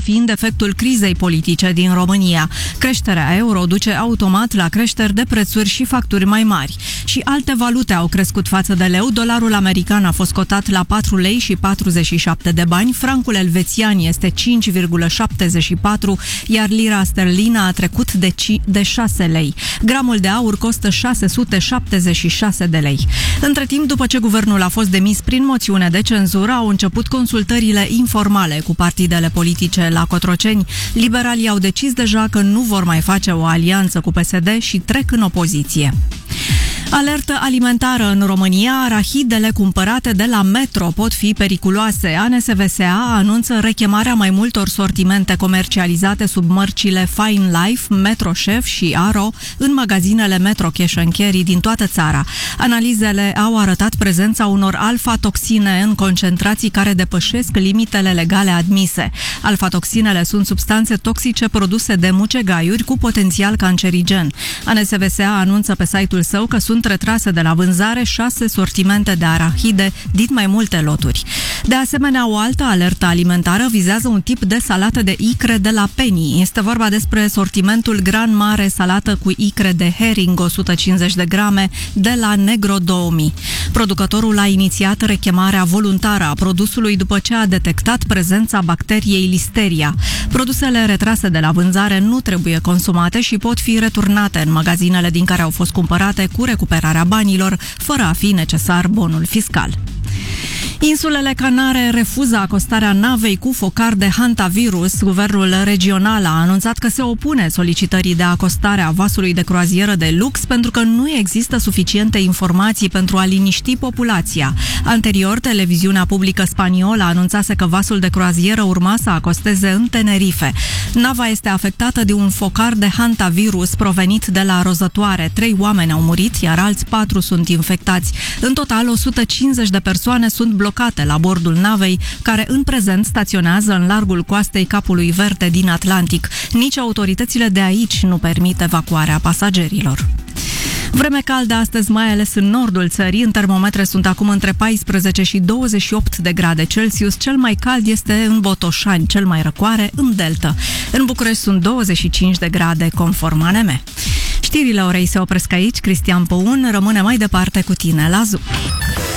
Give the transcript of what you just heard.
fiind efectul crizei politice din România. Creșterea euro duce automat la creșteri de prețuri și facturi mai mari. Și alte valute au crescut față de leu. Dolarul american a fost cotat la 4 lei și 47 de bani, francul elvețian este 5,74, iar lira sterlină a trecut de 6 lei. Gramul de aur costă 676 de lei. Între timp, după ce guvernul a fost demis prin moțiune de cenzură, au început consultările informale cu partidele politice la Cotroceni. Liberalii au decis deja că nu vor mai face o alianță cu PSD și trec în opoziție. Alertă alimentară în România, arahidele cumpărate de la Metro pot fi periculoase. ANSVSA anunță rechemarea mai multor sortimente comercializate sub mărcile Fine Life, Metro Chef și Aro în magazinele Metro Cash & Carry din toată țara. Analizele au arătat prezența unor alfa-toxine în concentrații care depășesc limitele legale admise. Alfa-toxinele sunt substanțe toxice produse de mucegaiuri cu potențial cancerigen. ANSVSA anunță pe site-ul său că sunt retrase de la vânzare 6 sortimente de arahide din mai multe loturi. De asemenea, o altă alertă alimentară vizează un tip de salată de icre de la Penny. Este vorba despre sortimentul Gran Mare salată cu icre de herring 150 de grame de la Negro 2000. Producătorul a inițiat rechemarea voluntară a produsului după ce a detectat prezența bacteriei Listeria. Produsele retrase de la vânzare nu trebuie consumate și pot fi returnate în magazinele din care au fost cumpărate cu recuperarea banilor, fără a fi necesar bonul fiscal. Insulele Canare refuză acostarea navei cu focar de hantavirus. Guvernul regional a anunțat că se opune solicitării de acostare a vasului de croazieră de lux pentru că nu există suficiente informații pentru a liniști populația. Anterior, televiziunea publică spaniolă anunțase că vasul de croazieră urma să acosteze în Tenerife. Nava este afectată de un focar de hantavirus provenit de la rozătoare. 3 oameni au murit, iar alți 4 sunt infectați. În total, 150 de persoane sunt blocate la bordul navei, care în prezent staționează în largul coastei Capului Verde din Atlantic. Nici autoritățile de aici nu permit evacuarea pasagerilor. Vreme caldă astăzi, mai ales în nordul țării. În termometre sunt acum între 14 și 28 de grade Celsius. Cel mai cald este în Botoșani, cel mai răcoare în Delta. În București sunt 25 de grade, conform ANM. Știrile orei se opresc aici. Cristian Păun rămâne mai departe cu tine la Zoo.